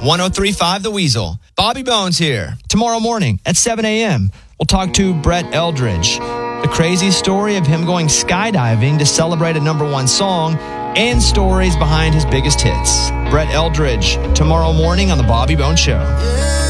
1035 The Weasel. Bobby Bones here. Tomorrow morning at 7 a.m., we'll talk to Brett Eldridge. The crazy story of him going skydiving to celebrate a #1 song and stories behind his biggest hits. Brett Eldridge, tomorrow morning on The Bobby Bones Show.